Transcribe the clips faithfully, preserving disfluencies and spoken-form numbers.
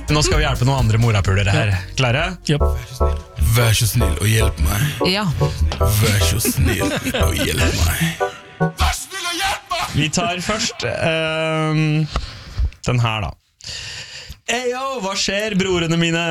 Nå skal vi hjelpe noen andre morapulere her. Klare? Yep. Vær så snill og hjelp meg. Ja. Vær så snill og hjelp meg. Vær så snill og hjelp meg! Vi tar først um, den her da. Eyo, hva skjer, brorene mine?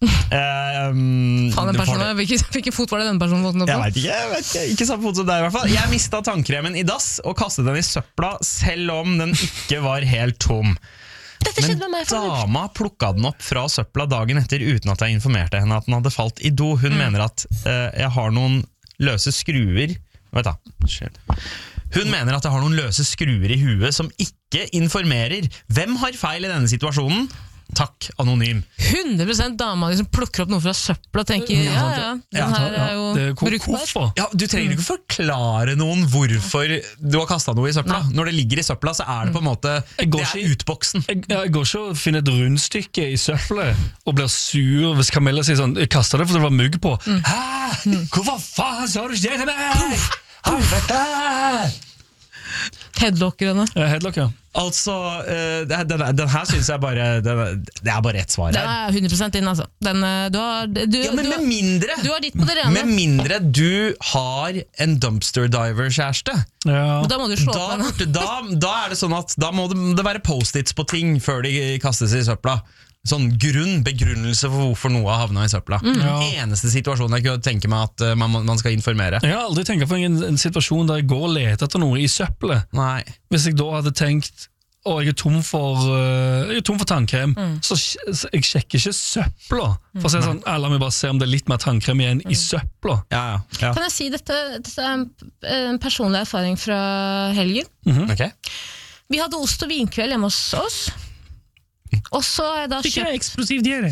Um, Faen, den personen, hvilken, hvilken fot var det den personen fått noe på? Jeg vet ikke, jeg vet ikke, ikke samme fot som deg i hvert fall. Jeg mistet tannkremen i dass og kastet den i søpla, selv om den ikke var helt tom. Dette Men skjedde med meg for dama plukket den opp fra søpla dagen etter uten at jeg informerte henne at den hadde falt i do. Hun mm. mener at uh, jeg har noen løse skruer. Vet da, shit. Hun mener at jeg har noen løse skruer i huet som ikke informerer. Hvem har feil i denne situasjonen? Takk, anonym. hundre prosent dama som plukker opp noe fra søppel og tenker, ja, ja, den her er jo ja, brukbar. Ja, du trenger ikke forklare noen hvorfor du har kastet noe i søpla. Nei. Når det ligger i søpla, så er det på en måte, det er utboksen. Jeg, jeg går ikke og finner et rundstykke i søppelet og blir sur hvis Camilla sier sånn, jeg kastet det fordi det var mugg på. Mm. Hæ? Hvorfor faen sa du ikke det til meg? Helvete! Headlockerne. Ja, headlocker. Altså, uh, den, den, den her synes jeg bare den, det er bare ett svar her. Den er hundre prosent inn, altså. Den, du har, du, ja, men du, med mindre du har ditt på det rene. Med mindre du har en dumpster diver-kjæreste. Ja. Da må du slå da, på da, da er det sånn at da må det, det være post-its på ting før de kastes i søpla. Sånn grunn, begrunnelse for hvorfor noe har havnet i søpla. Mm. Ja. Eneste situasjonen jeg kunne tenke meg at uh, man, man skal informere. Jeg har aldri tenkt på en, en situasjon der jeg går og leter etter noe i søppelet. Nei. Hvis jeg da hadde tenkt å, jeg er tom for, uh, jeg er tom for tannkrem, mm. så, så jeg sjekker ikke søpla. For å si sånn, la meg bare se om det er litt mer tannkrem igjen mm. i søpla. Ja, ja, ja. Kan jeg si dette, dette er en, en personlig erfaring fra helgen. Mm-hmm. Okay. Vi hadde ost og vinkveld hjemme hos oss. Og så har jeg da kjøpt... Det er eksplosivt gjøre.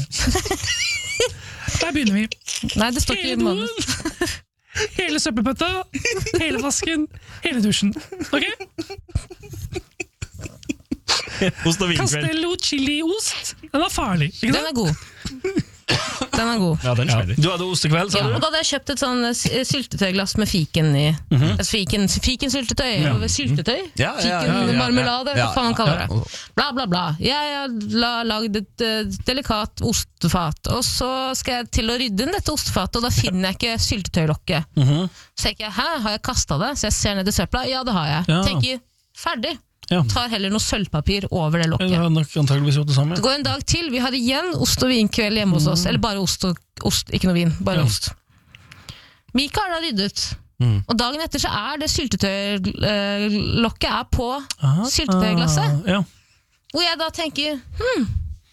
Der begynner vi. Nei, det står ikke i manus. Hele søppelpøtta, hele vasken, hele dusjen. Ok? Ost og vinkveld. Castello chili-ost. Den er farlig, ikke sant? Den er god. Den er god. Ja, den ja. Du hadde ostekveld, sa ja, du? Og da hadde jeg kjøpt et sånn syltetøyglass med fiken i. Mm-hmm. Altså fiken, fikensyltetøy, ja. Syltetøy, ja, ja, ja, ja, ja, marmelade, ja, ja, hva faen man kaller ja, ja. det. Bla, bla, bla. Jeg har lagd et uh, delikat ostefat, og så skal jeg til å rydde inn dette ostefatet, og da finner jeg ikke syltetøylokket. Mm-hmm. Så tenker jeg, hæ, har jeg kastet det? Så jeg ser ned i søpla, ja, det har jeg. Ja. Tenker, ferdig. Ja. Tar heller noe sølvpapir over det lokket. Jeg har nok antageligvis gjort det samme. Det går en dag til, vi har igjen ost og vinkveld hjemme hos oss, eller bare ost og ost, ikke noe vin, bare ja. Ost. Mika har da ryddet, mm. og dagen etter så er det syltetøylokket er på ah, syltetøyglasset, ah, ja. Hvor jeg da tenker, hmm,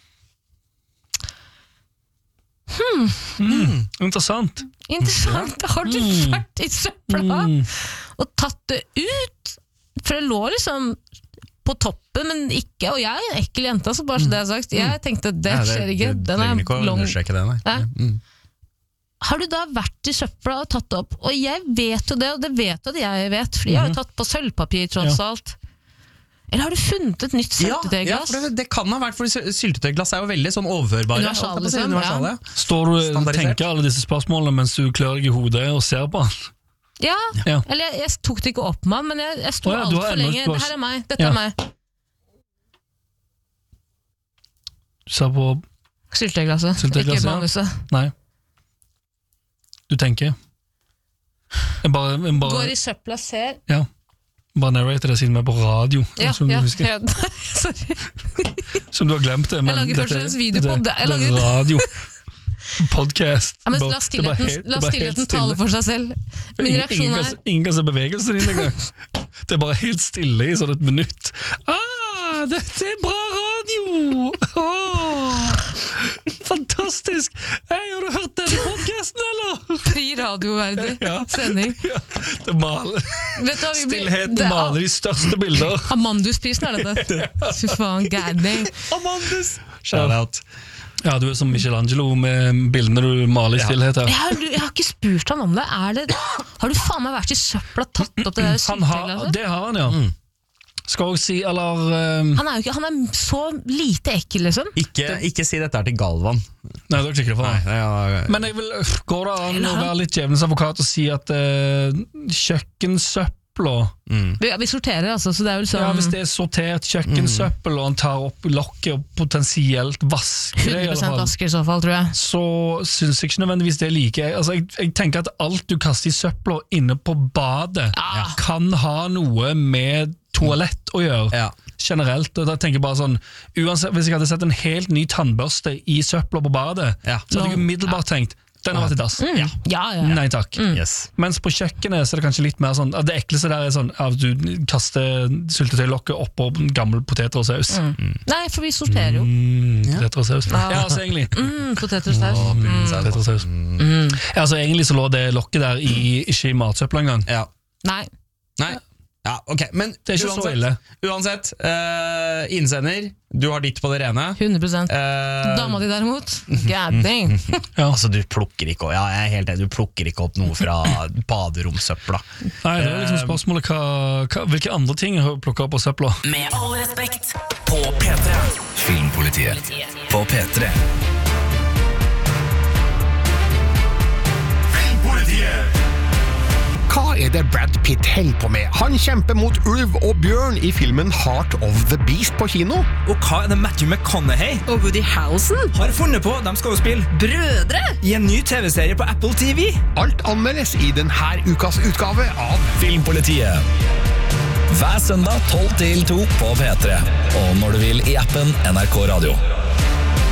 hmm, mm. Interessant. Interessant, har du mm. vært i søpla mm. og tatt det ut? For det lå liksom på toppen, men ikke, og jeg er en ekkel jente, så bare så det er sagt, jeg tenkte, det ja, det, skjer ikke, det, den er ikke long. Det, nei. Mm. Har du da vært i søpla og tatt det opp? Og jeg vet jo det, og det vet jo det jeg vet, fordi jeg har jo tatt på sølvpapir tross ja. Alt. Eller har du funnet et nytt syltetøyglass? Ja, ja, for det, det kan ha vært, for syltetøyglass er jo veldig sånn overførbare. Universale, liksom, universale. Ja. Står du og tenker alle disse spørsmålene mens du klør deg i hodet og ser på han? Ja, ja, eller jeg, jeg tok det ikke opp med han, men jeg, jeg sto oh, ja, alt for lenge. Dette er meg, dette ja. Er meg. Du ser på syltetøyglasset, ikke manuset. Nei. Du tenker. Jeg bare, jeg bare, går i søpla, ser. Ja. Bare narrate det siden vi er på radio. Ja, som, ja, du ja. Sorry. Som du har glemt det. Men jeg lager først en video på det. Det er radio. Podcast. Ja, men la stillheten, helt, la stillheten tale for seg selv. Min reaksjon er ingen kan se bevegelsen din engang. Det er bare helt stille i sånn et minutt. Ah, dette er bra radio! Oh, fantastisk! Hey, har du hørt denne podcasten, eller? Fri radioverdig ja. Sending. Ja, det maler. Stillheten det, maler de største bilder. Amandus-prisen er dette. Fy faen, gærning. Amandus! Shout out. Ja, du er som Michelangelo med bildene du maler i stillhet her. Jeg har, jeg har ikke spurt han om det. Er det har du faen meg vært i søpla tatt opp det der syltetøyglasset? Det har han, ja. Mm. Skal jeg si, eller... Um... Han er jo ikke, han er så lite ekkel, liksom. Ikke, ikke si dette her til Galvan. Nei, det er ikke sikkert for Nei, ja, ja. Men jeg vil, går det an å være litt djevelens advokat og si at uh, kjøkkensøppel søppel. Vi, vi sorterer altså, så det er vel sånn Ja, hvis det er sortert kjøkkensøppel, og han tar opp lokket og potensielt vasker det, i hundre alle prosent fall, vasker i så fall, tror jeg. så syns jeg ikke nødvendigvis det er like. Altså, jeg, jeg tenker at alt du kaster i søppel inne på badet, Ja. kan ha noe med toalett å gjøre. Ja. Generelt, og da tenker jeg bare sånn uansett, hvis jeg hadde sett en helt ny tannbørste i søppel på badet, Ja. så hadde jeg umiddelbart tenkt den har vært i dass. Mm. Ja, ja, ja. Nei takk. Yes. Mens på kjøkkenet så er det kanskje litt mer sånn at det ekleste der er sånn at du kaster syltetøylokket oppå gammel poteter og saus. Mm. Nei, for vi sorterer jo. Mm, poteter og saus. Ja. Ja, altså egentlig. Mm, poteter og saus. Mm. Poteter og saus. Ja, altså egentlig så lå det lokket der i, ikke i matsøppel engang. Ja. Nei. Nei. Ja, ok, men Det er ikke så ille. Uansett, uh, innsender, du har ditt på det rene. hundre prosent. Eh, Dama di derimot, god dang. Ja. Altså, du plukker ikke opp, ja, jeg er helt enig, du plukker ikke opp noe fra baderomsøpla. Nei, det er liksom spørsmålet hva, hva, hvilke andre ting har plukket opp på søppla? Med all respekt på P tre. Filmpolitiet på P tre. Hva er det Brad Pitt holder på med? Han kjemper mot ulv og bjørn i filmen Heart of the Beast på kino. Og hva er det Matthew McConaughey Og Woody Harrelson. har funnet på? De skal jo spille Brødre. i en ny T V-serie på Apple T V. Alt anmeldes i denne ukas utgave av Filmpolitiet. Hver søndag tolv til to på P tre. Og når du vil i appen N R K Radio.